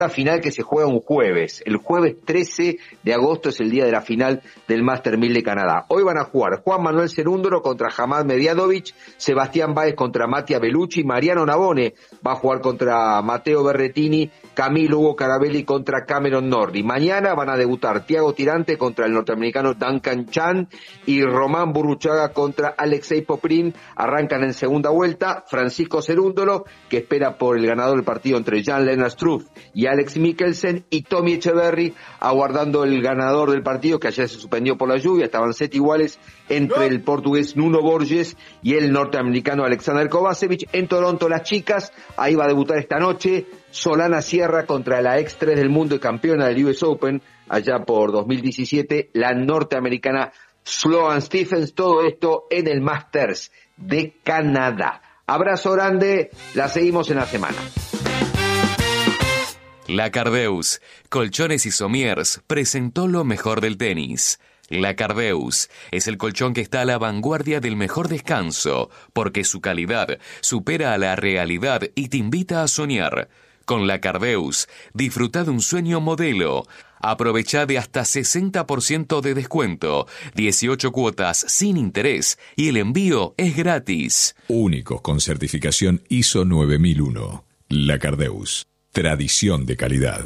final que se juega un jueves. El jueves 13 de agosto es el día de la final del Master 1000 de Canadá. Hoy van a jugar Juan Manuel Cerúndolo contra Hamad Mediadovic, Sebastián Báez contra Mattia Bellucci, Mariano Navone va a jugar contra Matteo Berrettini, Camilo Hugo Carabelli contra Cameron Norrie. Mañana van a debutar Thiago Tirante contra el norteamericano Duncan Chan y Román Burruchaga contra Alexei Poprin. Arrancan en segunda vuelta Francisco Cerúndolo, que espera por el ganador del partido entre Jan-Lennard Struff y Alex Mikkelsen, y Tommy Echeverry aguardando el ganador del partido, que ayer se suspendió por la lluvia. Estaban 7 iguales entre el portugués Nuno Borges y el norteamericano Alexander Kovacevic. En Toronto las chicas, ahí va a debutar esta noche Solana Sierra contra la ex 3 del mundo y campeona del US Open allá por 2017, la norteamericana Sloane Stephens. Todo esto en el Masters de Canadá. Abrazo grande, la seguimos en la semana. La Cardeus, Colchones y Somiers, presentó lo mejor del tenis. La Cardeus es el colchón que está a la vanguardia del mejor descanso, porque su calidad supera a la realidad y te invita a soñar. Con La Cardeus, disfruta de un sueño modelo. Aprovecha de hasta 60% de descuento, 18 cuotas sin interés y el envío es gratis. Únicos con certificación ISO 9001. La Cardeus. Tradición de calidad.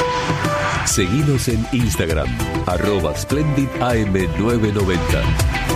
Seguinos en Instagram, @SplendidAM990.